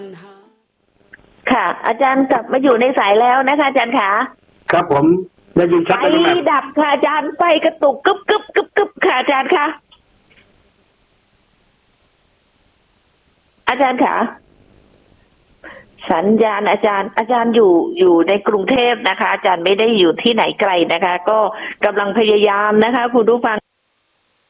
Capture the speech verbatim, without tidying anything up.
ค่ะ อาจารย์กลับมาอยู่ในสายแล้วนะคะอาจารย์คะครับผมได้ยินชัดไฟเลยครับดับค่ะอาจารย์ไฟกระตุกกึบกึบกึบกึบค่ะอาจารย์คะอาจารย์คะสัญญาณอาจารย์อาจารย์อยู่อยู่ในกรุงเทพนะคะอาจารย์ไม่ได้อยู่ที่ไหนไกลนะคะก็กำลังพยายามนะคะคุณผู้ฟัง